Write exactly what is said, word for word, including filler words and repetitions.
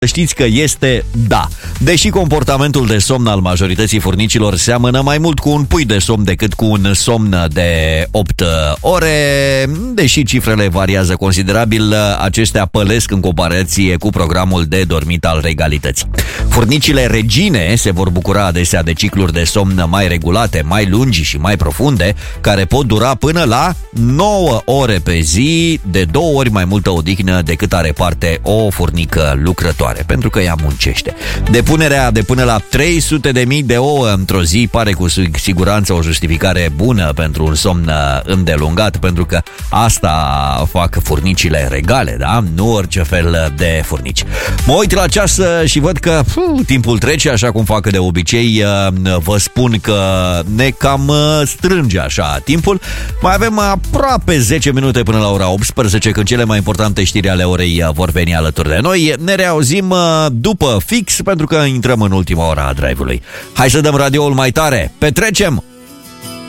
Știți că este da. Deși comportamentul de somn al majorității furnicilor seamănă mai mult cu un pui de somn decât cu un somn de opt ore, deși cifrele variază considerabil, acestea pălesc în comparație cu programul de dormit al regalității. Furnicile regine se vor bucura adesea de cicluri de somn mai regulate, mai lungi și mai profunde, care pot dura până la nouă ore pe zi, de două ori mai multă odihnă decât are parte o furnică lucrătoare, pentru că ea muncește. Depunerea de până la trei sute de mii de ouă într-o zi pare cu siguranță o justificare bună pentru un somn îndelungat, pentru că asta fac furnicile regale, da? Nu orice fel de furnici. Mă uit la ceas și văd că puh, timpul trece așa cum fac de obicei. Vă spun că ne cam strânge așa timpul. Mai avem aproape zece minute până la ora optsprezece, când cele mai importante știri ale orei vor veni alături de noi. Ne reauzim după fix, pentru că intrăm în ultima ora a drive-ului. Hai să dăm radioul mai tare. Petrecem